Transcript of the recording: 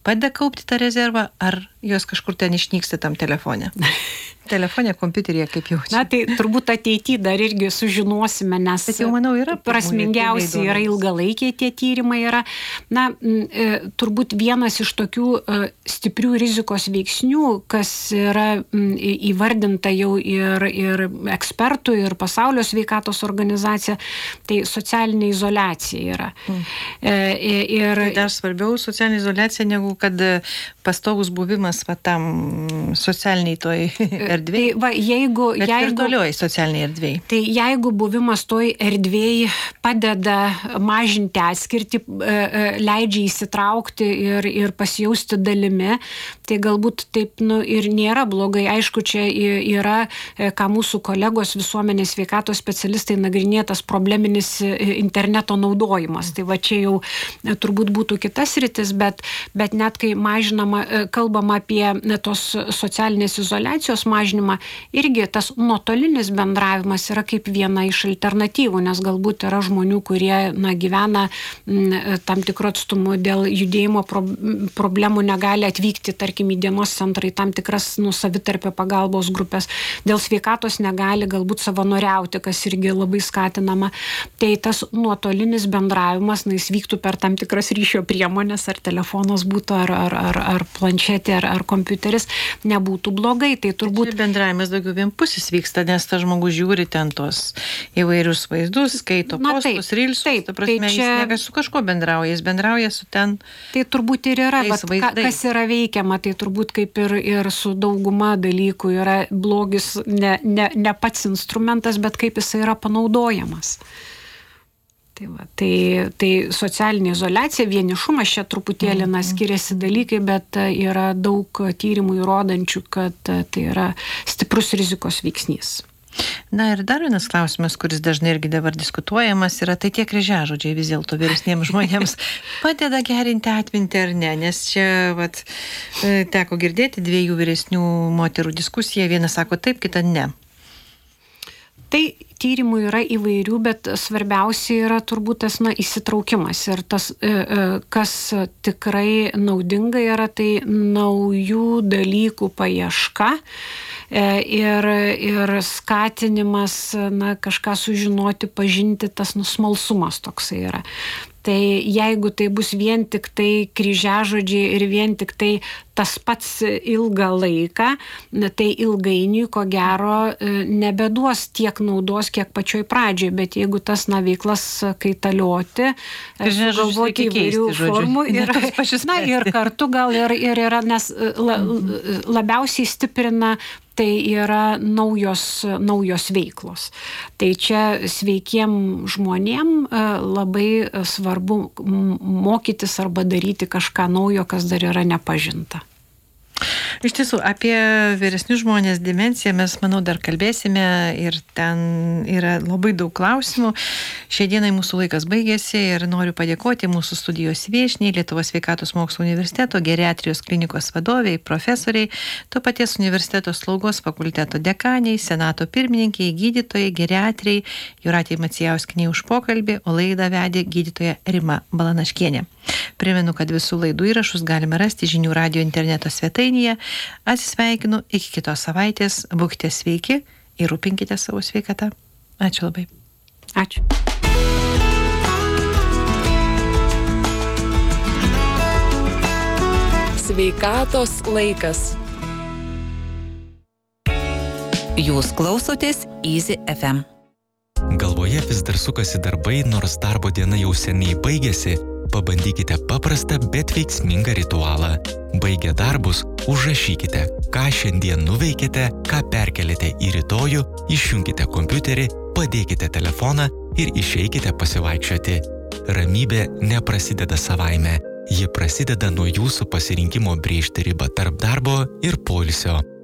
padeda kaupti tą rezervą, ar jos kažkur ten išnyksta tam telefone? Telefone, kompiuteryje, kaip jau čia. Na, tai turbūt ateityje dar irgi sužinosime, nes bet jau, manau, yra prasmingiausiai yra ilgalaikiai tie tyrimai yra. Na, turbūt vienas iš tokių stiprių rizikos veiksnių, kas yra įvardinta jau ir ekspertų, ir Pasaulio sveikatos organizacija, tai socialinė izoliacija yra. Tai dar svarbiau socialinė izoliacija, negu kad pastovus buvimas tam socialiniai toj erdvėj. Tai jeigu virtualioj socialiniai erdvėj. Tai jeigu buvimas toj erdvėj padeda mažinti atskirtį, leidžia įsitraukti ir pasijausti dalimi, tai galbūt taip ir nėra blogai. Aišku, čia yra, ką mūsų kolegos visuomenės sveikatos specialistai nagrinėtas probleminis interneto naudojimas. Tai va čia jau turbūt būtų kitas rytis, bet net kai kalbama apie tos socialinės izoliacijos mažinimą, irgi tas nuotolinis bendravimas yra kaip viena iš alternatyvų, nes galbūt yra žmonių, kurie gyvena tam tikru atstumu dėl judėjimo problemų, negali atvykti, tarkim, į dienos centrą, į tam tikras savitarpio pagalbos grupės, dėl sveikatos negali galbūt savanoriauti, kas irgi labai skatinama. Tai tas nuotolinis bendravimas, jis vyktų per tam tikras ryšio priemonės, ar telefonas būtų, ar planšetė, ar kompiuteris, nebūtų blogai. Tai turbūt bendravimas daugiau vienpusis vyksta, nes tas žmogus žiūri ten tos įvairius vaizdus, skaito postus, rilsus, ta prasme, jis nekas su kažko bendrauja, jis bendrauja su ten. Tai turbūt ir yra, kas yra veikiama, tai turbūt kaip ir su dauguma dalykų yra blogis ne pats instrumentas, bet kaip jis yra panaudojamas. Tai socialinė izoliacija, vienišumas, čia truputėlį skiriasi dalykai, bet yra daug tyrimų įrodančių, kad tai yra stiprus rizikos veiksnys. Na ir dar vienas klausimas, kuris dažnai irgi dabar diskutuojamas, yra tai tie kryžiažodžiai vis dėlto vyresniems žmonėms padeda gerinti atmintį ar ne, nes čia teko girdėti dviejų vyresnių moterų diskusiją, viena sako taip, kita ne. Tai tyrimų yra įvairių, bet svarbiausia yra turbūt tas įsitraukimas ir tas, kas tikrai naudinga yra, tai naujų dalykų paieška ir skatinimas kažką sužinoti, pažinti, tas smalsumas toksai yra. Tai jeigu tai bus vien tik tai kryžiažodžiai ir vien tik tai tas pats ilgą laiką, tai ilgainiui, ko gero, nebeduos tiek naudos, kiek pačioj pradžioj, bet jeigu tas veiklas kaitalioti, sugalvoti įvairių formų ir kartu gal ir yra, nes labiausiai stiprina tai yra naujos veiklos. Tai čia sveikiem žmonėm labai svarbu mokytis arba daryti kažką naujo, kas dar yra nepažinta. Iš tiesų, apie vyresnius žmonės demenciją mes, manau, dar kalbėsime ir ten yra labai daug klausimų. Šiai dienai mūsų laikas baigėsi ir noriu padėkoti mūsų studijos viešniai, Lietuvos sveikatos mokslų universiteto geriatrijos klinikos vadoviai, profesoriai, to paties universiteto slaugos fakulteto dekaniai, senato pirmininkiai, gydytojai, geriatriai, Jūratei Macijauskienei už pokalbį, o laidą vedė gydytoja Rima Balanaškienė. Primenu, kad visų laidų įrašus galime rasti žinių radijo interneto svetainėje. Atsisveikinu, iki kitos savaitės, būkite sveiki ir rūpinkite savo sveikatą. Ačiū labai. Ačiū. Sveikatos laikas. Jūs klausotės Easy FM. Galvoje vis dar sukasi darbai, nors darbo diena jau seniai baigėsi. Pabandykite paprastą, bet veiksmingą ritualą. Baigę darbus, užrašykite, ką šiandien nuveikėte, ką perkelėte į rytojų, išjunkite kompiuterį, padėkite telefoną ir išeikite pasivaikščioti. Ramybė neprasideda savaime. Ji prasideda nuo jūsų pasirinkimo brėžti ribą tarp darbo ir poilsio.